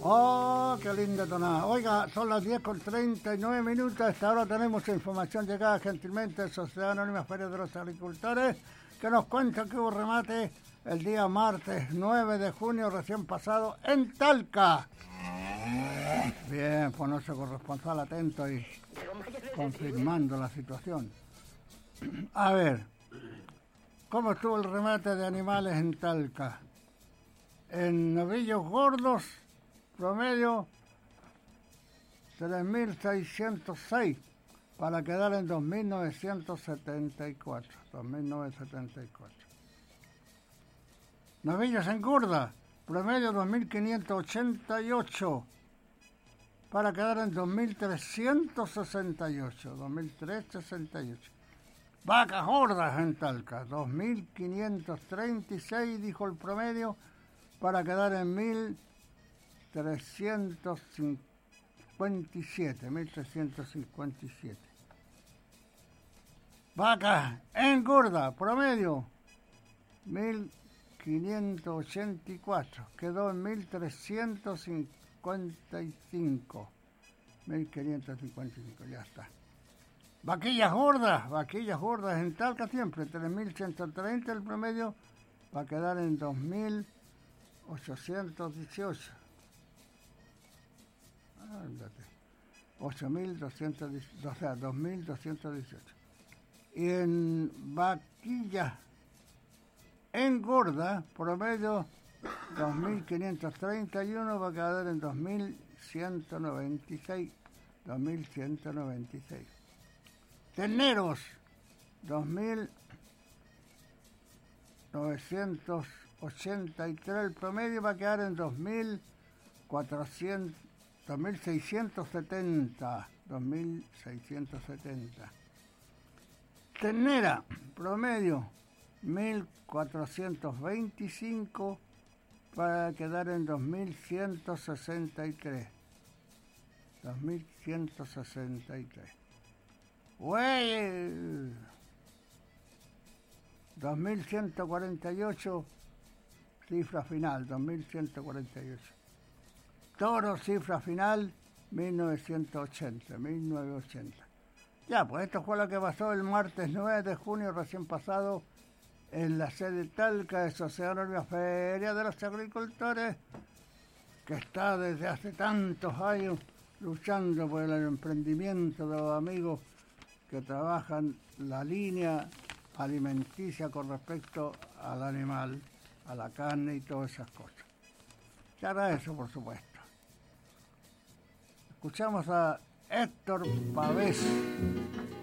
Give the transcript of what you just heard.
Oh, qué linda tonada. Oiga, son las 10:39. A esta hora tenemos información llegada gentilmente de Sociedad Anónima Feria de los Agricultores, que nos cuenta que hubo remate el día martes 9 de junio recién pasado en Talca. Bien, pues nuestro corresponsal atento y confirmando la situación. A ver, ¿cómo estuvo el remate de animales en Talca? En novillos gordos, promedio 3.606 para quedar en 2.974. 2.974. Novillos en gorda, promedio 2.588 para quedar en 2.368. 2.368. Vacas gordas en Talca, 2.536 dijo el promedio para quedar en 1.357. Vacas engorda, promedio 1.584, quedó en 1.355. 1.555, ya está. Vaquillas gordas en Talca siempre, 3.130 el promedio, va a quedar en 2.818. Ándate. 8.218, o sea, 2.218. Y en vaquillas engorda, promedio 2.531, va a quedar en 2.196. 2.196. Terneros, 2.983 el promedio, va a quedar en 2.670. 2.670. Ternera, promedio 1.425 para quedar en 2.163. 2.163. Güey, 2.148, cifra final, 2.148. Toro, cifra final, 1980. Ya, pues esto fue lo que pasó el martes 9 de junio, recién pasado, en la sede Talca de Sociedad Anónima Feria de los Agricultores, que está desde hace tantos años luchando por el emprendimiento de los amigos que trabajan la línea alimenticia con respecto al animal, a la carne y todas esas cosas. Se agradece, por supuesto. Escuchamos a Héctor Pavés.